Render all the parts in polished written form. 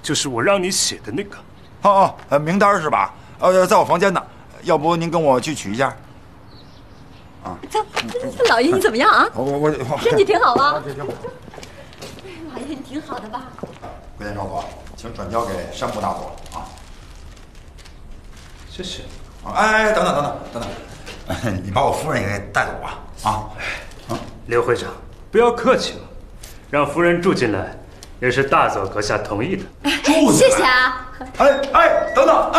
就是我让你写的那个。 名单是吧？在我房间呢，要不您跟我去取一下？啊， 老爷你怎么样啊？ 我身体挺好吧？ 这挺好。 老爷你挺好的吧？ 桂田少佐，请转交给山木大佐啊。 谢谢。 哎，等等，你把我夫人也给带走吧。 刘会长，不要客气了，让夫人住进来，也是大佐阁下同意的。 谢谢啊。 等等，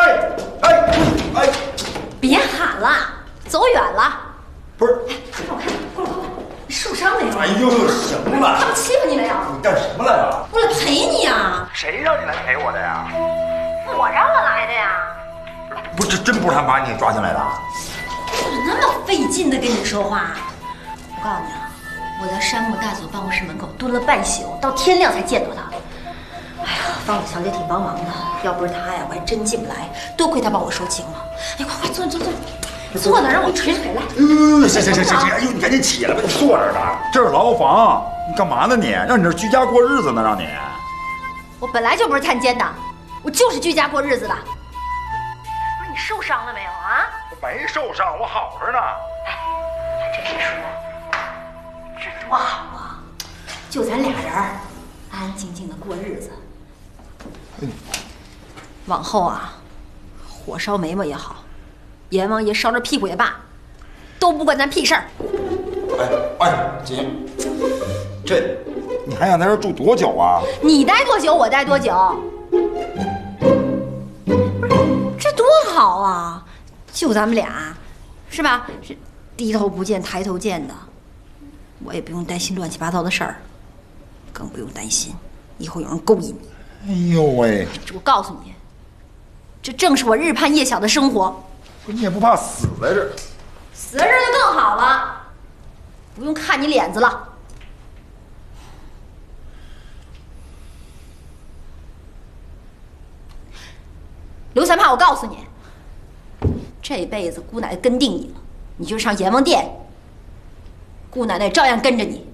别喊了，走远了。 不是， 让我看，过来，你受伤没有？ 哎呦，行了， 他们欺负你了呀？ 你干什么来了？ 我来陪你呀。 谁让你来陪我的呀？ 我让我来的呀。 不是，真不是他把你抓进来的。 我那么费劲的跟你说话，我告诉你啊，我在山木大佐办公室门口蹲了半宿，到天亮才见到他。哎呀，方子小姐挺帮忙的，要不是她呀，我还真进不来。多亏她帮我说情了。哎，快坐，坐那让我捶捶来。 行，哎呦，你赶紧起来吧，你坐这儿吧，这是牢房，你干嘛呢你？让你这居家过日子呢？让你？ 我本来就不是探监的，我就是居家过日子的。不是你受伤了没有啊？ 我没受伤，我好着呢。 哎，还真是说，这多好啊！就咱俩人，安安静静的过日子。往后啊，火烧眉毛也好，阎王爷烧着屁股也罢，都不关咱屁事儿。 姐，这你还想在这住多久啊？ 你待多久，我待多久。不是，这多好啊！就咱们俩，是吧？是低头不见抬头见的，我也不用担心乱七八糟的事儿，更不用担心以后有人勾引你。 哎呦喂！ 我告诉你，这正是我日盼夜想的生活。 你也不怕死在这儿？ 死在这儿就更好了，不用看你脸子了。刘三胖，我告诉你，这辈子姑奶奶跟定你了，你就上阎王殿，姑奶奶照样跟着你。